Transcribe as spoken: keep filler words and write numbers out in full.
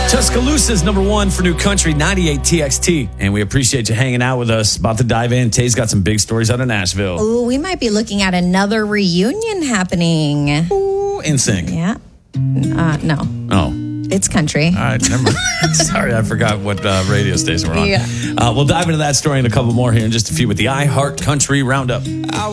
Tuscaloosa's number one for new country, ninety-eight T X T. And we appreciate you hanging out with us. About to dive in. Tay's got some big stories out of Nashville. Ooh, we might be looking at another reunion happening. Ooh, N Sync. Yeah. Uh, no. Oh. It's country. All right, never mind. Sorry, I forgot what uh, radio station we're on. Yeah. Uh, we'll dive into that story and a couple more here in just a few with the iHeart Country Roundup.